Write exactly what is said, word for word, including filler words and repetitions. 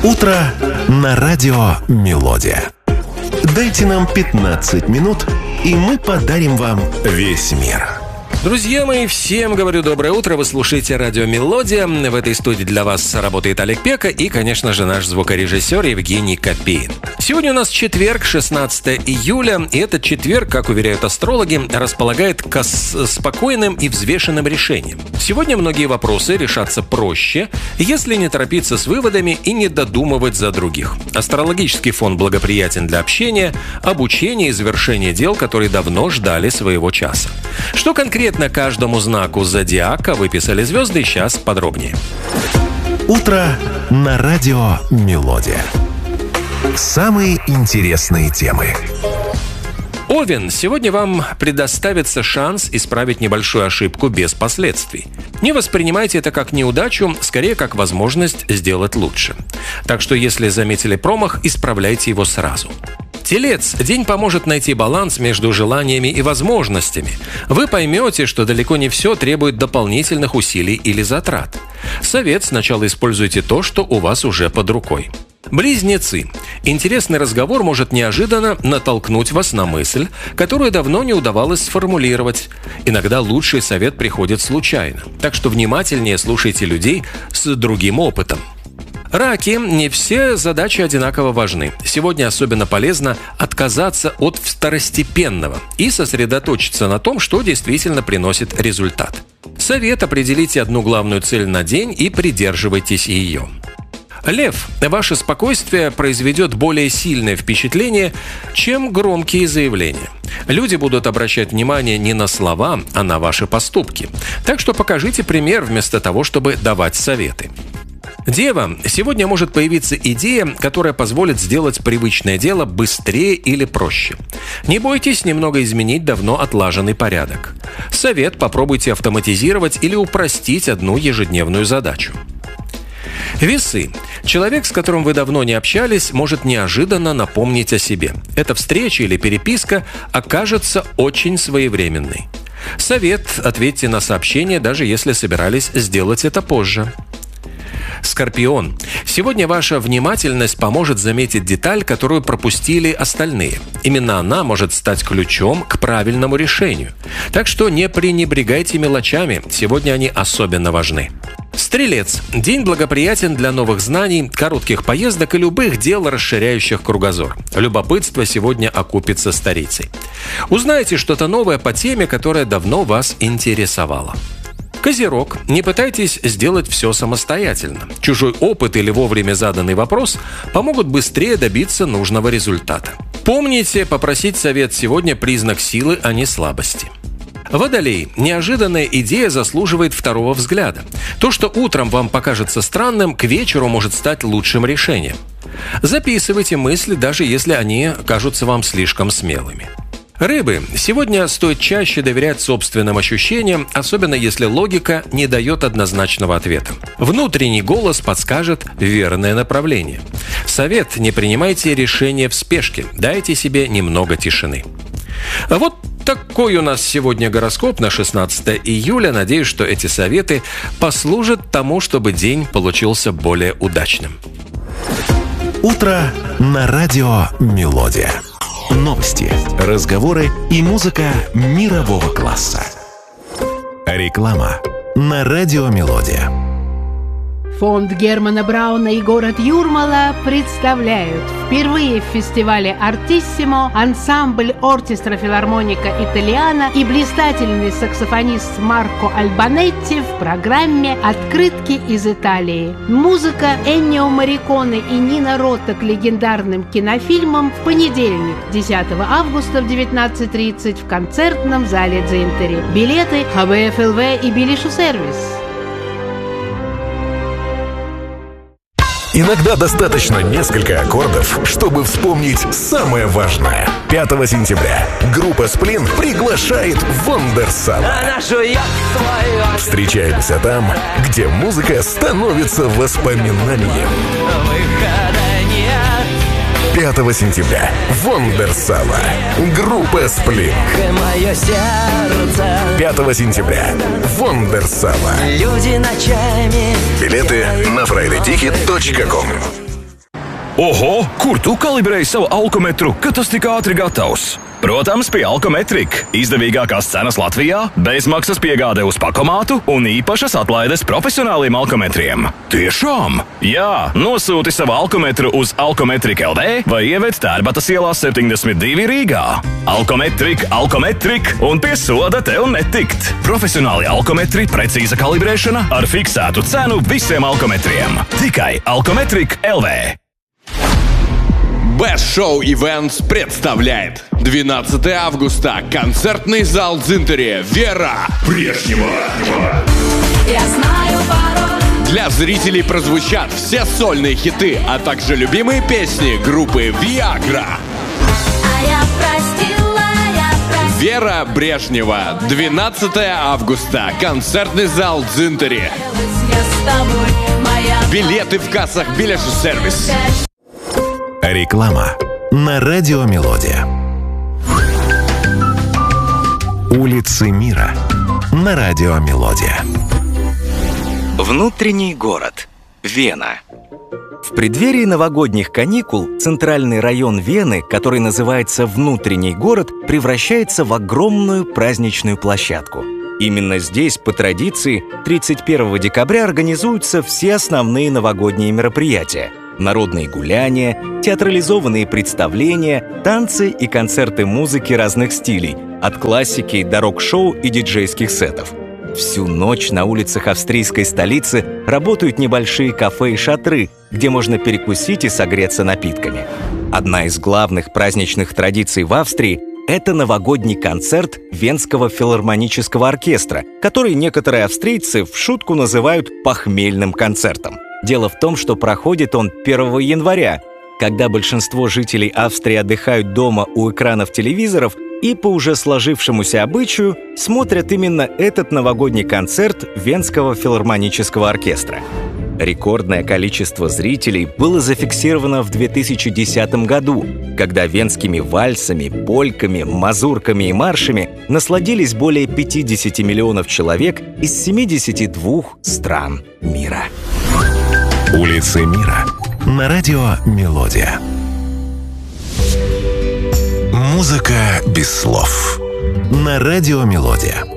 Утро на радио «Мелодия». Дайте нам пятнадцать минут, и мы подарим вам весь мир. Друзья мои, всем говорю доброе утро. Вы слушаете радио «Мелодия». В этой студии для вас работает Олег Пека и, конечно же, наш звукорежиссер Евгений Копейн. Сегодня у нас четверг, шестнадцатое июля, и этот четверг, как уверяют астрологи, располагает к спокойным и взвешенным решениям. Сегодня многие вопросы решатся проще, если не торопиться с выводами и не додумывать за других. Астрологический фон благоприятен для общения, обучения и завершения дел, которые давно ждали своего часа. Что конкретно каждому знаку зодиака выписали звезды, сейчас подробнее. Утро на радио «Мелодия». Самые интересные темы. Овен, сегодня вам предоставится шанс исправить небольшую ошибку без последствий. Не воспринимайте это как неудачу, скорее как возможность сделать лучше. Так что если заметили промах, исправляйте его сразу. Телец, день поможет найти баланс между желаниями и возможностями. Вы поймете, что далеко не все требует дополнительных усилий или затрат. Совет: сначала используйте то, что у вас уже под рукой. Близнецы. Интересный разговор может неожиданно натолкнуть вас на мысль, которую давно не удавалось сформулировать. Иногда лучший совет приходит случайно. Так что внимательнее слушайте людей с другим опытом. Раки, не все задачи одинаково важны. Сегодня особенно полезно отказаться от второстепенного и сосредоточиться на том, что действительно приносит результат. Совет: определите одну главную цель на день и придерживайтесь ее. Лев, ваше спокойствие произведет более сильное впечатление, чем громкие заявления. Люди будут обращать внимание не на слова, а на ваши поступки. Так что покажите пример вместо того, чтобы давать советы. Дева, сегодня может появиться идея, которая позволит сделать привычное дело быстрее или проще. Не бойтесь немного изменить давно отлаженный порядок. Совет: попробуйте автоматизировать или упростить одну ежедневную задачу. Весы. Человек, с которым вы давно не общались, может неожиданно напомнить о себе. Эта встреча или переписка окажется очень своевременной. Совет: ответьте на сообщение, даже если собирались сделать это позже. Скорпион. Сегодня ваша внимательность поможет заметить деталь, которую пропустили остальные. Именно она может стать ключом к правильному решению. Так что не пренебрегайте мелочами, сегодня они особенно важны. Стрелец. День благоприятен для новых знаний, коротких поездок и любых дел, расширяющих кругозор. Любопытство сегодня окупится старицей. Узнайте что-то новое по теме, которая давно вас интересовала. Козерог. Не пытайтесь сделать все самостоятельно. Чужой опыт или вовремя заданный вопрос помогут быстрее добиться нужного результата. Помните, попросить совет сегодня – признак силы, а не слабости. Водолей. Неожиданная идея заслуживает второго взгляда. То, что утром вам покажется странным, к вечеру может стать лучшим решением. Записывайте мысли, даже если они кажутся вам слишком смелыми. Рыбы. Сегодня стоит чаще доверять собственным ощущениям, особенно если логика не дает однозначного ответа. Внутренний голос подскажет верное направление. Совет: не принимайте решения в спешке, дайте себе немного тишины. А вот такой у нас сегодня гороскоп на шестнадцатое июля. Надеюсь, что эти советы послужат тому, чтобы день получился более удачным. Утро на радио «Мелодия». Новости, разговоры и музыка мирового класса. Реклама на радио «Мелодия». Фонд Германа Брауна и город Юрмала представляют впервые в фестивале «Артиссимо» ансамбль «Оркестра Филармоника Италиана» и блистательный саксофонист Марко Альбанетти в программе «Открытки из Италии». Музыка Эннио Морриконе и Нино Ротта к легендарным кинофильмам в понедельник, десятого августа в девятнадцать тридцать в концертном зале Дзинтери. Билеты ха бэ эф эл вэ и Билишу сервис. Иногда достаточно несколько аккордов, чтобы вспомнить самое важное. пятого сентября группа «Сплин» приглашает в Вондерсала. Встречаемся там, где музыка становится воспоминанием. пятого сентября. Вондерсала. Группа «Сплин». пятого сентября. Вондерсала. Билеты на фрайдей тикет точка ком. Oho, kur tu kalibrēji savu alkometru, kad tas tik ātri gatavs? Protams, pie Alkometrika. Izdevīgākās cenas Latvijā, bezmaksas piegāde uz pakomātu un īpašas atlaides profesionāliem alkometriem. Tiešām? Jā, nosūti savu alkometru uz Alkometrika L V vai ieved Tērbatas ielā septiņdesmit divi Rīgā. Alkometrika, Alkometrika un pie soda tev netikt. Profesionāli alkometri, precīza kalibrēšana ar fiksētu cenu visiem alkometriem. Tikai Alkometrika L V. Best Show Events представляет двенадцатого августа концертный зал Дзинтери «Вера» Брежнева. Я знаю пароль. Для зрителей прозвучат все сольные хиты, а также любимые песни группы «Виагра». А я простила, я простила. «Вера» Брежнева. двенадцатого августа. Концертный зал Дзинтери. Я с тобой, моя... Билеты в кассах «Билет-сервис». Реклама на Радио Мелодия. Улицы мира на Радио Мелодия. Внутренний город. Вена. В преддверии новогодних каникул центральный район Вены, который называется Внутренний город, превращается в огромную праздничную площадку. Именно здесь, по традиции, тридцать первого декабря организуются все основные новогодние мероприятия. Народные гуляния, театрализованные представления, танцы и концерты музыки разных стилей, от классики до рок-шоу и диджейских сетов. Всю ночь на улицах австрийской столицы работают небольшие кафе и шатры, где можно перекусить и согреться напитками. Одна из главных праздничных традиций в Австрии – это новогодний концерт Венского филармонического оркестра, который некоторые австрийцы в шутку называют «похмельным концертом». Дело в том, что проходит он первого января, когда большинство жителей Австрии отдыхают дома у экранов телевизоров и по уже сложившемуся обычаю смотрят именно этот новогодний концерт Венского филармонического оркестра. Рекордное количество зрителей было зафиксировано в две тысячи десятом году, когда венскими вальсами, польками, мазурками и маршами насладились более пятьдесят миллионов человек из семидесяти двух стран мира. Улицы мира на Радио Мелодия. Музыка без слов на Радио Мелодия.